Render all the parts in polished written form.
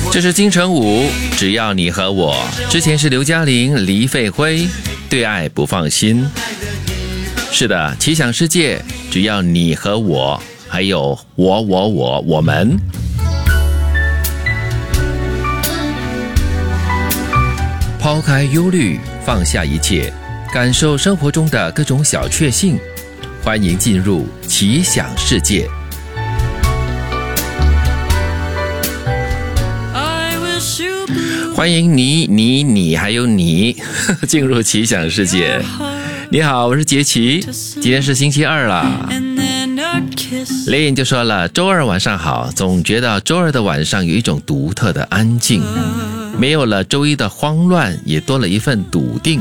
这是金城武，只要你和我。之前是刘嘉玲、黎费辉，对爱不放心。是的，奇想世界，只要你和我，还有我们。抛开忧虑，放下一切，感受生活中的各种小确幸。欢迎进入奇想世界。欢迎你还有你进入奇想世界。你好，我是杰奇，今天是星期二啦。Lin 就说了，周二晚上好，总觉得周二的晚上有一种独特的安静，没有了周一的慌乱，也多了一份笃定。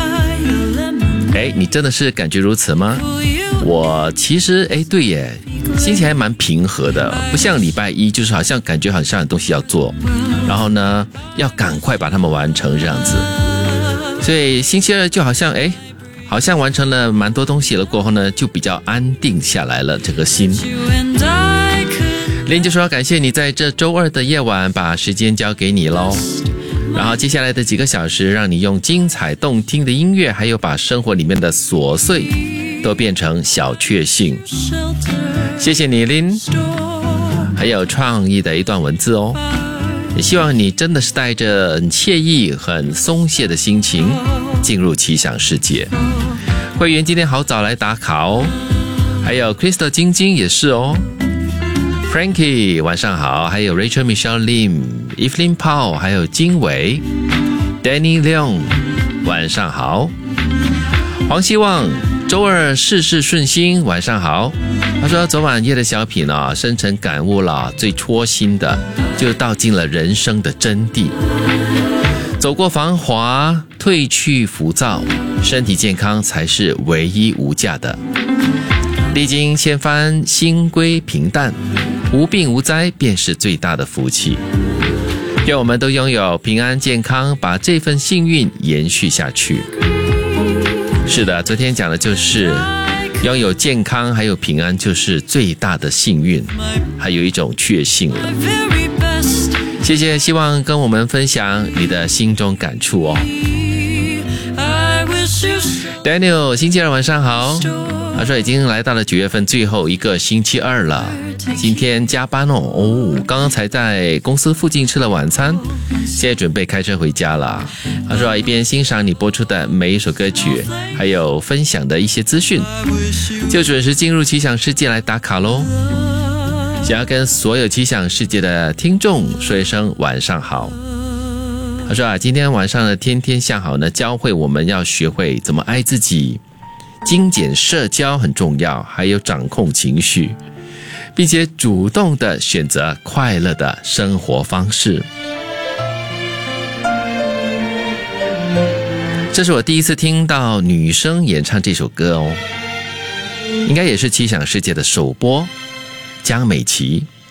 你真的是感觉如此吗？我其实对耶，心情还蛮平和的，不像礼拜一就是好像感觉好像有东西要做，然后呢要赶快把它们完成这样子。所以星期二就好像好像完成了蛮多东西了过后呢，就比较安定下来了这个心。林就说感谢你在这周二的夜晚把时间交给你咯，然后接下来的几个小时让你用精彩动听的音乐，还有把生活里面的琐碎都变成小确幸。谢谢你林，还有创意的一段文字哦。也希望你真的是带着很惬意很松懈的心情进入奇想世界。会员今天好早来打卡哦，还有 Crystal 晶晶也是哦， Frankie 晚上好，还有 Rachel Michelle Lim Evelyn Paul 还有金伟 Danny Leong 晚上好，黄希望周二事事顺心晚上好。他说昨晚夜的小品深沉感悟了，最戳心的就道尽了人生的真谛。走过繁华，褪去浮躁，身体健康才是唯一无价的。历经千帆，心归平淡，无病无灾便是最大的福气。愿我们都拥有平安健康，把这份幸运延续下去。是的，昨天讲的就是拥有健康还有平安就是最大的幸运，还有一种确幸了。谢谢，希望跟我们分享你的心中感触哦。Daniel 星期二晚上好，他说已经来到了9月份最后一个星期二了，今天加班刚刚才在公司附近吃了晚餐，现在准备开车回家了。他说一边欣赏你播出的每一首歌曲，还有分享的一些资讯，就准时进入奇想世界来打卡咯。想要跟所有奇想世界的听众说一声晚上好。他说今天晚上的天天向好呢，教会我们要学会怎么爱自己，精简社交很重要，还有掌控情绪，并且主动的选择快乐的生活方式。这是我第一次听到女生演唱这首歌哦，应该也是奇想世界的首播，江美琪。